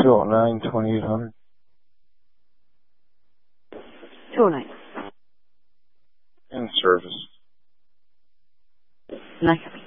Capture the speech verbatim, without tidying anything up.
two oh nine, twenty-eight hundred. two oh nine. In service. Nice.